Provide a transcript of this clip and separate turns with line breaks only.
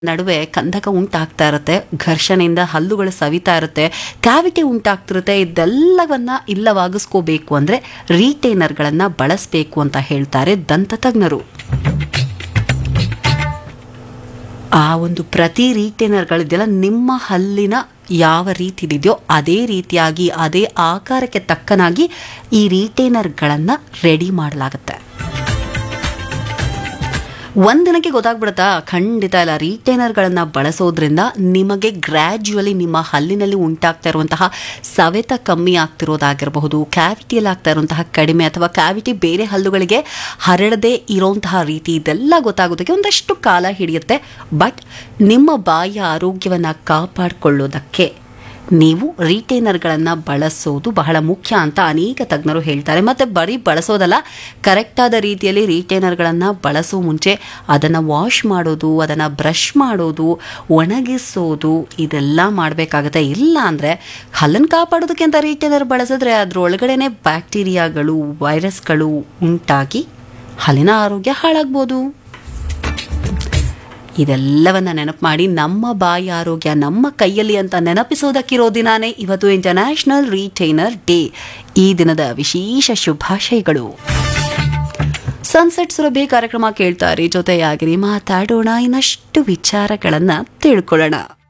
ನಡುವೆ ಕಂದಕ ಉಂಟಾಗ್ತಾ ಇರುತ್ತೆ, ಘರ್ಷಣೆಯಿಂದ ಹಲ್ಲುಗಳು ಸವಿತಾ ಇರುತ್ತೆ, ಕ್ಯಾವಿಟಿ ಉಂಟಾಗ್ತಿರುತ್ತೆ. ಇದೆಲ್ಲವನ್ನ ಇಲ್ಲವಾಗಿಸ್ಕೋಬೇಕು ಅಂದರೆ ರೀಟೈನರ್ಗಳನ್ನು ಬಳಸಬೇಕು ಅಂತ ಹೇಳ್ತಾರೆ ದಂತ ತಜ್ಞರು. ಆ ಒಂದು ಪ್ರತಿ ರೀಟೈನರ್ಗಳಿದೆಯಲ್ಲ, ನಿಮ್ಮ ಹಲ್ಲಿನ ಯಾವ ರೀತಿ ಇದೆಯೋ ಅದೇ ರೀತಿಯಾಗಿ ಅದೇ ಆಕಾರಕ್ಕೆ ತಕ್ಕನಾಗಿ ಈ ರೀಟೈನರ್ಗಳನ್ನು ರೆಡಿ ಮಾಡಲಾಗುತ್ತೆ. ಒಂದಿನಕ್ಕೆ ಗೊತ್ತಾಗ್ಬಿಡುತ್ತಾ? ಖಂಡಿತ ಇಲ್ಲ. ರೀಟೈನರ್ಗಳನ್ನು ಬಳಸೋದ್ರಿಂದ ನಿಮಗೆ ಗ್ರ್ಯಾಜುವಲಿ ನಿಮ್ಮ ಹಲ್ಲಿನಲ್ಲಿ ಉಂಟಾಗ್ತಾ ಇರುವಂತಹ ಸವೆತ ಕಮ್ಮಿ ಆಗ್ತಿರೋದಾಗಿರಬಹುದು, ಕ್ಯಾವಿಟಿಯಲ್ಲಿ ಆಗ್ತಾ ಇರುವಂತಹ ಕಡಿಮೆ, ಅಥವಾ ಕ್ಯಾವಿಟಿ ಬೇರೆ ಹಲ್ಲುಗಳಿಗೆ ಹರಡದೇ ಇರೋಂತಹ ರೀತಿ, ಇದೆಲ್ಲ ಗೊತ್ತಾಗೋದಕ್ಕೆ ಒಂದಷ್ಟು ಕಾಲ ಹಿಡಿಯುತ್ತೆ. ಬಟ್ ನಿಮ್ಮ ಬಾಯಿಯ ಆರೋಗ್ಯವನ್ನು ಕಾಪಾಡಿಕೊಳ್ಳೋದಕ್ಕೆ ನೀವು ರೀಟೈನರ್ಗಳನ್ನು ಬಳಸೋದು ಬಹಳ ಮುಖ್ಯ ಅಂತ ಅನೇಕ ತಜ್ಞರು ಹೇಳ್ತಾರೆ. ಮತ್ತು ಬರೀ ಬಳಸೋದಲ್ಲ, ಕರೆಕ್ಟಾದ ರೀತಿಯಲ್ಲಿ ರೀಟೈನರ್ಗಳನ್ನು ಬಳಸೋ ಮುಂಚೆ ಅದನ್ನು ವಾಶ್ ಮಾಡೋದು, ಅದನ್ನು ಬ್ರಷ್ ಮಾಡೋದು, ಒಣಗಿಸೋದು, ಇದೆಲ್ಲ ಮಾಡಬೇಕಾಗುತ್ತೆ. ಇಲ್ಲ ಅಂದರೆ ಹಲ್ಲನ್ನು ಕಾಪಾಡೋದಕ್ಕೆ ಅಂತ ರೀಟೈನರ್ ಬಳಸಿದ್ರೆ ಅದರೊಳಗಡೆನೆ ಬ್ಯಾಕ್ಟೀರಿಯಾಗಳು, ವೈರಸ್ಗಳು ಉಂಟಾಗಿ ಹಲ್ಲಿನ ಆರೋಗ್ಯ ಹಾಳಾಗ್ಬೋದು. ಇದೆಲ್ಲವನ್ನ ನೆನಪು ಮಾಡಿ ನಮ್ಮ ಬಾಯಿ ಆರೋಗ್ಯ ನಮ್ಮ ಕೈಯಲ್ಲಿ ಅಂತ ನೆನಪಿಸೋದಕ್ಕಿರೋ ದಿನಾನೇ ಇವತ್ತು ಇಂಟರ್ನ್ಯಾಷನಲ್ ರೀಟೈನರ್ ಡೇ. ಈ ದಿನದ ವಿಶೇಷ ಶುಭಾಶಯಗಳು. ಸನ್ಸೆಟ್ ಸುರಭಿ ಕಾರ್ಯಕ್ರಮ ಕೇಳ್ತಾರೆ, ಜೊತೆಯಾಗಿರಿ, ಮಾತಾಡೋಣ, ಇನ್ನಷ್ಟು ವಿಚಾರಗಳನ್ನು ತಿಳ್ಕೊಳ್ಳೋಣ.